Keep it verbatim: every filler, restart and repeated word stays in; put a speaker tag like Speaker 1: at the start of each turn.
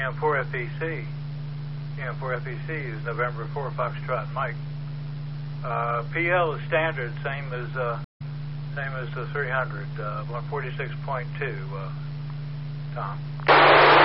Speaker 1: M four F E C. K M four F E C is November four, Foxtrot Mike. Uh, P L is standard, same as uh, same as the three hundred, uh, one forty-six point two, uh, Tom.